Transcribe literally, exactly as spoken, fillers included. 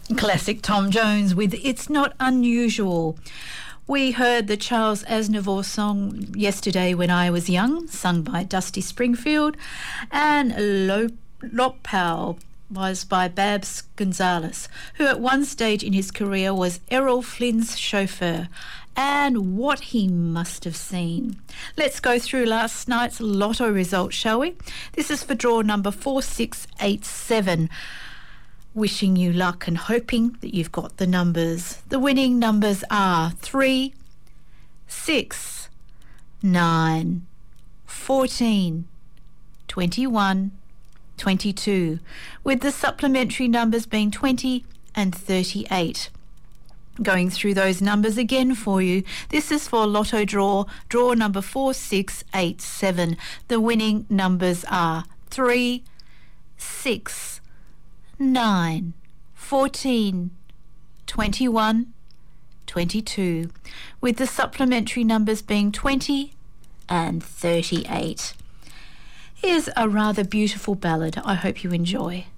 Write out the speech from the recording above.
Classic Tom Jones with It's Not Unusual. We heard the Charles Aznavour song Yesterday When I Was Young, sung by Dusty Springfield, and Lo- Lopal was by Babs Gonzalez, who at one stage in his career was Errol Flynn's chauffeur. And what he must have seen. Let's go through last night's lotto results, shall we? This is for draw number four six eight seven. Wishing you luck and hoping that you've got the numbers. The winning numbers are three, six, nine, fourteen, twenty-one, twenty-two, with the supplementary numbers being twenty and thirty-eight. Going through those numbers again for you. This is for Lotto Draw, draw number four six eight seven. The winning numbers are three, six, nine, fourteen, twenty-one, twenty-two, with the supplementary numbers being twenty and thirty-eight. Here's a rather beautiful ballad I hope you enjoy.